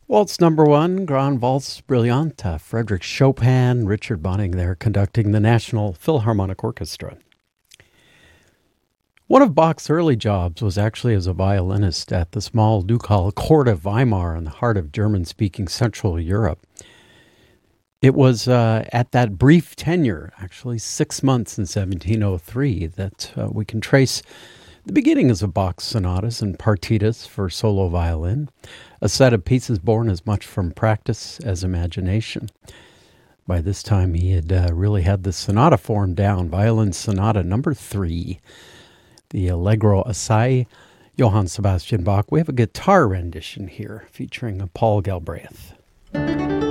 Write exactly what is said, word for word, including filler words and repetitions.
Waltz number one, Grand Waltz Brillante, Frederick Chopin, Richard Bonning there conducting the National Philharmonic Orchestra. One of Bach's early jobs was actually as a violinist at the small ducal court of Weimar in the heart of German-speaking Central Europe. It was uh, at that brief tenure, actually six months in seventeen oh three, that uh, we can trace the beginnings of Bach's sonatas and partitas for solo violin, a set of pieces born as much from practice as imagination. By this time, he had uh, really had the sonata form down, Violin Sonata number three, the Allegro Assai, Johann Sebastian Bach. We have a guitar rendition here featuring Paul Galbraith.